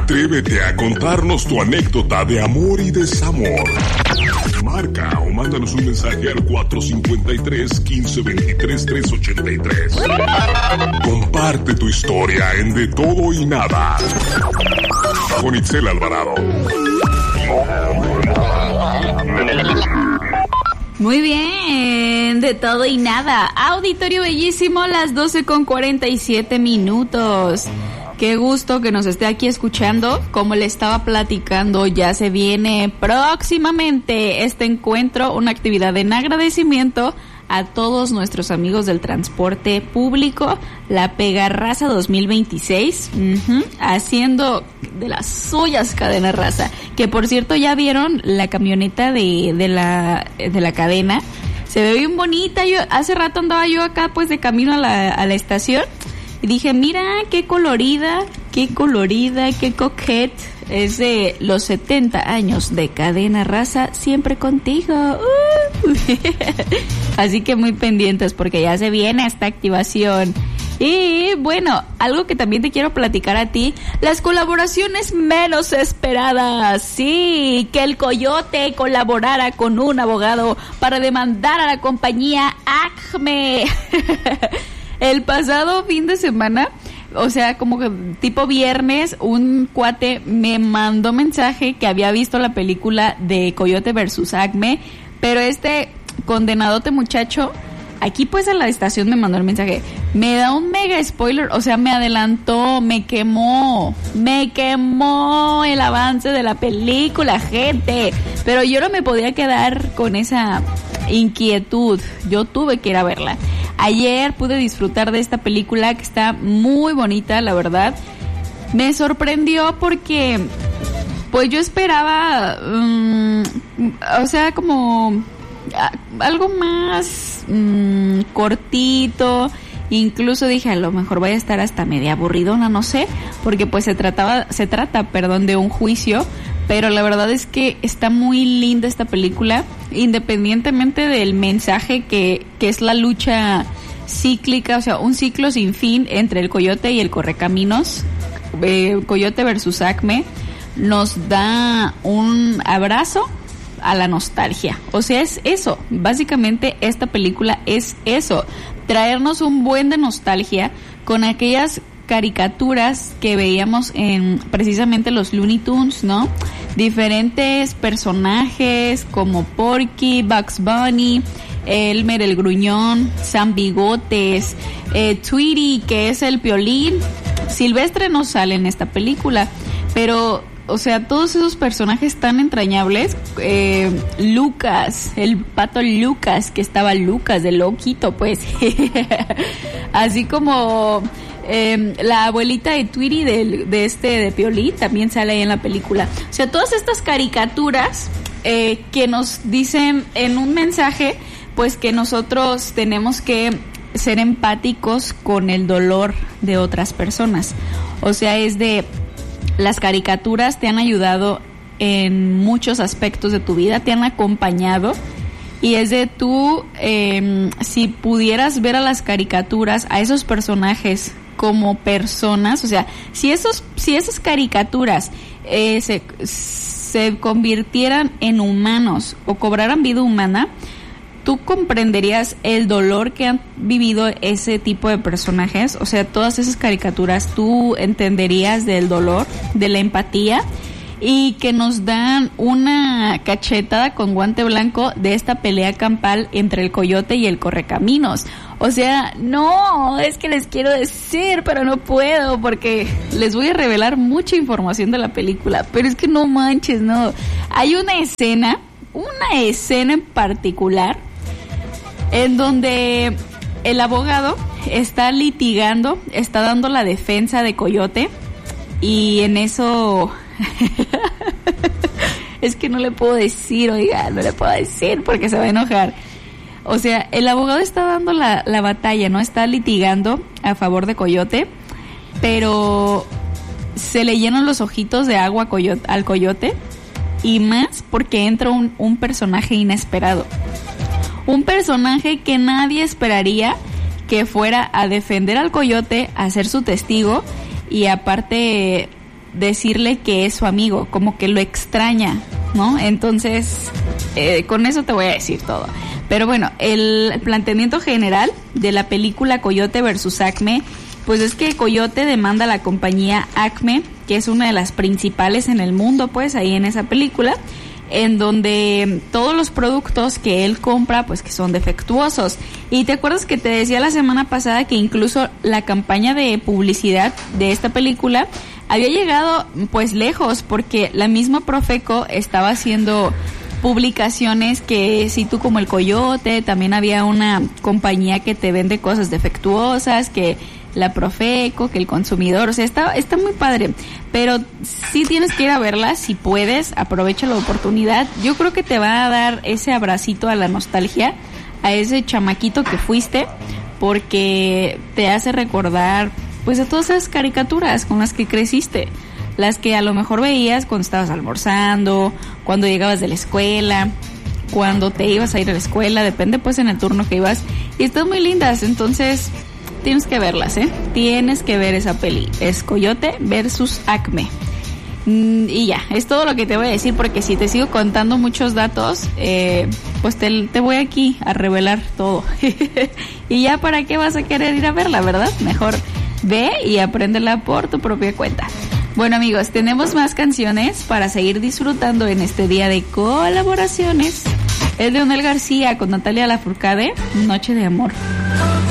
Atrévete a contarnos tu anécdota de amor y desamor. Marca o mándanos un mensaje al 453-1523-383. Comparte tu historia en De Todo y Nada con Itzel Alvarado. Muy bien, De Todo y Nada. Auditorio bellísimo, las 12:47. Qué gusto que nos esté aquí escuchando. Como le estaba platicando, ya se viene próximamente este encuentro, una actividad en agradecimiento a todos nuestros amigos del transporte público, la Pegarraza 2026, haciendo de las suyas Cadena Raza, que por cierto ya vieron la camioneta de la cadena, se ve bien bonita. Yo hace rato andaba yo acá pues de camino a la estación y dije, mira qué colorida, qué coquette. Es de los 70 años de Cadena Raza, siempre contigo. Así que muy pendientes porque ya se viene esta activación. Y bueno, algo que también te quiero platicar a ti, las colaboraciones menos esperadas. Sí, que el Coyote colaborara con un abogado para demandar a la compañía Acme. El pasado fin de semana, o sea, como que tipo viernes, un cuate me mandó mensaje que había visto la película de Coyote versus Acme, pero este condenadote muchacho, aquí pues en la estación me mandó el mensaje, me da un mega spoiler, o sea, me adelantó, me quemó el avance de la película, gente, pero yo no me podía quedar con esa inquietud, yo tuve que ir a verla. Ayer pude disfrutar de esta película que está muy bonita, la verdad. Me sorprendió porque pues yo esperaba, o sea, como algo más cortito. Incluso dije, a lo mejor vaya a estar hasta media aburridona, no sé, porque pues se trata, de un juicio, pero la verdad es que está muy linda esta película, independientemente del mensaje que es la lucha cíclica, o sea, un ciclo sin fin entre el Coyote y el Correcaminos. Coyote versus Acme nos da un abrazo a la nostalgia, o sea, es eso, básicamente esta película es eso, traernos un buen de nostalgia con aquellas caricaturas que veíamos en precisamente los Looney Tunes, ¿no? Diferentes personajes como Porky, Bugs Bunny, Elmer el Gruñón, Sam Bigotes, Tweety, que es el Piolín. Silvestre no sale en esta película, pero o sea, todos esos personajes tan entrañables. Lucas, el pato Lucas, que estaba Lucas de loquito, pues. Así como la abuelita de Tweety de Piolín también sale ahí en la película. O sea, todas estas caricaturas que nos dicen en un mensaje, pues que nosotros tenemos que ser empáticos con el dolor de otras personas. O sea, es de... Las caricaturas te han ayudado en muchos aspectos de tu vida, te han acompañado, y es de tú, si pudieras ver a las caricaturas, a esos personajes como personas, o sea, si esas caricaturas se convirtieran en humanos o cobraran vida humana, tú comprenderías el dolor que han vivido ese tipo de personajes. O sea, todas esas caricaturas tú entenderías del dolor, de la empatía, y que nos dan una cachetada con guante blanco de esta pelea campal entre el Coyote y el Correcaminos. O sea, no, es que les quiero decir, pero no puedo porque les voy a revelar mucha información de la película, pero es que no manches, no. Hay una escena en particular en donde el abogado está litigando, está dando la defensa de Coyote, y en eso es que no le puedo decir, oiga, no le puedo decir porque se va a enojar. O sea, el abogado está dando la batalla, ¿no? Está litigando a favor de Coyote, pero se le llenan los ojitos de agua al Coyote, y más porque entra un personaje inesperado. Un personaje que nadie esperaría que fuera a defender al Coyote, a ser su testigo, y aparte decirle que es su amigo, como que lo extraña, ¿no? Entonces, con eso te voy a decir todo. Pero bueno, el planteamiento general de la película Coyote versus Acme, pues es que Coyote demanda a la compañía Acme, que es una de las principales en el mundo, pues ahí en esa película, en donde todos los productos que él compra, pues que son defectuosos. Y te acuerdas que te decía la semana pasada que incluso la campaña de publicidad de esta película había llegado pues lejos, porque la misma Profeco estaba haciendo publicaciones que si tú como el Coyote, también había una compañía que te vende cosas defectuosas, que la Profeco, que el consumidor, o sea, está muy padre, pero sí tienes que ir a verla si puedes, aprovecha la oportunidad. Yo creo que te va a dar ese abracito a la nostalgia, a ese chamaquito que fuiste, porque te hace recordar pues a todas esas caricaturas con las que creciste, las que a lo mejor veías cuando estabas almorzando, cuando llegabas de la escuela, cuando te ibas a ir a la escuela, depende pues en el turno que ibas, y están muy lindas. Entonces tienes que verlas, tienes que ver esa peli, es Coyote versus Acme. Y ya, es todo lo que te voy a decir, porque si te sigo contando muchos datos, pues te voy aquí a revelar todo. Y ya, ¿para qué vas a querer ir a verla, verdad? Mejor ve y apréndela por tu propia cuenta. Bueno, amigos, tenemos más canciones para seguir disfrutando en este día de colaboraciones. Es Leonel García con Natalia Lafourcade, Noche de Amor.